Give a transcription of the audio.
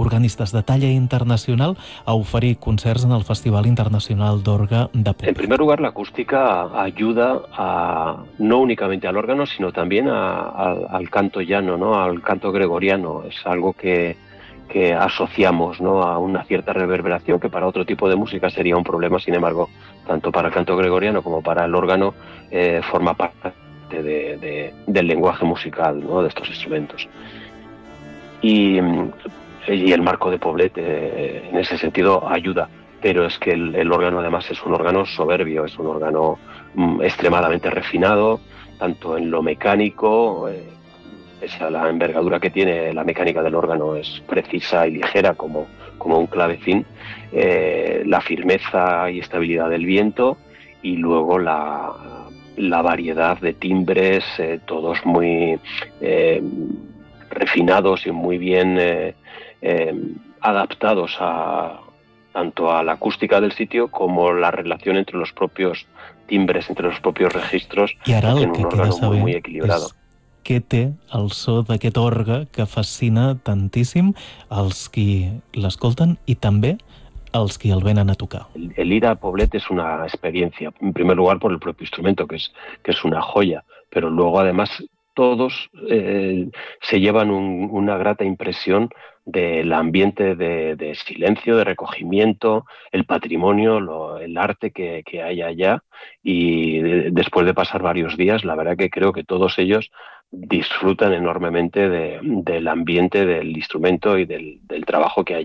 organistes de talla internacional a oferir concerts en el Festival Internacional d'Orgue de Poblet. En primer lugar, la acústica ayuda no únicamente al órgano, sino también al canto llano, ¿no? Al canto gregoriano. Es algo que asociamos, ¿no?, a una cierta reverberación que para otro tipo de música sería un problema. Sin embargo, tanto para el canto gregoriano como para el órgano forma parte del lenguaje musical, ¿no?, de estos instrumentos. Y el marco de Poblet en ese sentido ayuda, pero es que el órgano además es un órgano soberbio, es un órgano extremadamente refinado, tanto en lo mecánico, pese a la envergadura que tiene, la mecánica del órgano es precisa y ligera como un clavecín, la firmeza y estabilidad del viento, y luego la variedad de timbres, todos muy refinados y muy bien adaptados tanto a la acústica del sitio como la relación entre los propios timbres, entre los propios registros. I ara el que un queda órgano saber muy equilibrado. és què té el so d'aquest orgue que fascina tantíssim als qui l'escolten i també als qui el venen a tocar. El ir a Poblet es una experiencia, en primer lugar por el propio instrumento, que es una joya, pero luego además todos se llevan una grata impresión del ambiente de silencio, de recogimiento, el patrimonio, el arte que hay allá, y después de pasar varios días, la verdad que creo que todos ellos disfrutan enormemente del ambiente, del instrumento y del trabajo que hay